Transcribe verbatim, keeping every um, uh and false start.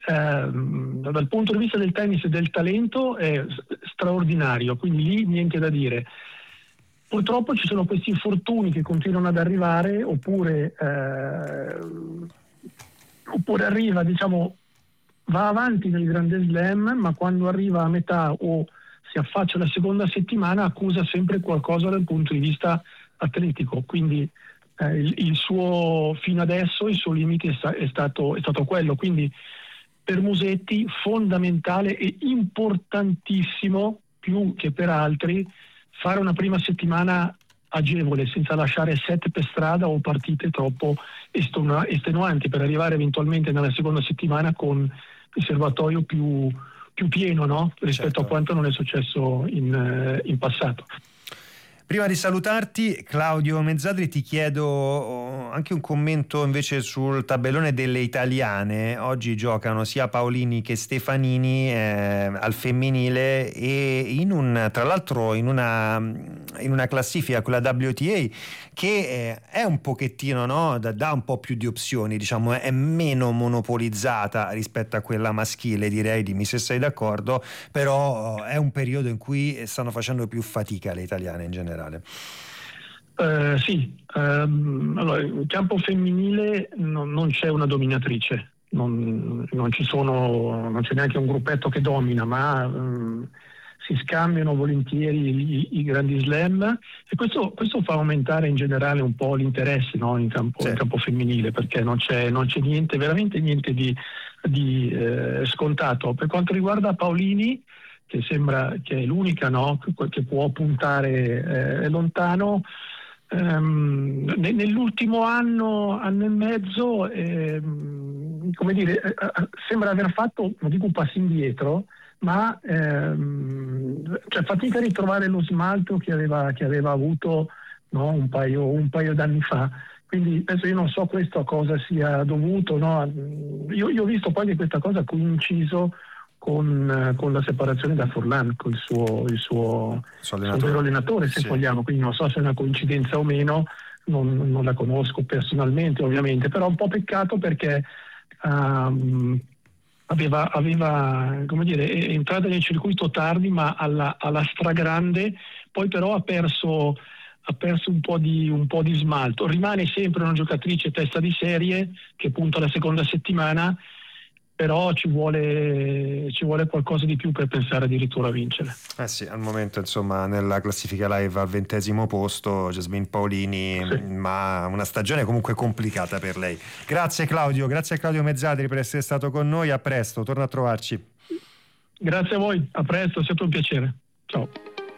ehm, dal punto di vista del tennis e del talento è straordinario, quindi lì niente da dire. Purtroppo ci sono questi infortuni che continuano ad arrivare, oppure eh, oppure arriva, diciamo, va avanti nel grande slam, ma quando arriva a metà o si affaccia alla seconda settimana accusa sempre qualcosa dal punto di vista atletico, quindi eh, il, il suo fino adesso il suo limite è, sta, è, stato, è stato quello, quindi per Musetti fondamentale e importantissimo più che per altri fare una prima settimana agevole senza lasciare set per strada o partite troppo estenuanti per arrivare eventualmente nella seconda settimana con il serbatoio più, più pieno, no? Rispetto certo. a quanto non è successo in, in passato. Prima di salutarti, Claudio Mezzadri, ti chiedo anche un commento invece sul tabellone delle italiane. Oggi giocano sia Paolini che Stefanini eh, al femminile, e in un, tra l'altro in una, in una classifica, quella W T A, che eh, è un pochettino, no, dà, dà un po' più di opzioni, diciamo, è meno monopolizzata rispetto a quella maschile, direi, dimmi se sei d'accordo, però è un periodo in cui stanno facendo più fatica le italiane in generale. Uh, sì, um, allora in campo femminile non, non c'è una dominatrice, non, non ci sono, non c'è neanche un gruppetto che domina, ma um, si scambiano volentieri i, i grandi slam, e questo, questo fa aumentare in generale un po' l'interesse, no, in, campo, sì. in campo femminile, perché non c'è, non c'è niente, veramente niente di, di eh, scontato. Per quanto riguarda Paolini, che sembra che è l'unica, no, che può puntare eh, lontano, ehm, nell'ultimo anno, anno e mezzo, ehm, come dire, eh, sembra aver fatto, non dico un passo indietro, ma ehm, cioè fatica a ritrovare lo smalto che aveva, che aveva avuto, no, un paio, un paio d'anni fa. Quindi adesso io non so questo a cosa sia dovuto, no? Io, io ho visto poi che questa cosa ha coinciso Con, con la separazione da Furlan, con il suo, il suo, suo allenatore, suo allenatore se sì. vogliamo, quindi non so se è una coincidenza o meno, non, non la conosco personalmente ovviamente, però un po' peccato perché um, aveva, aveva, come dire, è entrata nel circuito tardi ma alla, alla stragrande, poi però ha perso, ha perso un po' di, un po' di smalto, rimane sempre una giocatrice testa di serie che punta alla seconda settimana, però ci vuole, ci vuole qualcosa di più per pensare addirittura a vincere. Eh sì, al momento insomma nella classifica live al ventesimo posto Jasmine Paolini, sì. ma una stagione comunque complicata per lei. Grazie Claudio, grazie a Claudio Mezzadri per essere stato con noi, a presto, torna a trovarci. Grazie a voi, a presto, è stato un piacere. Ciao.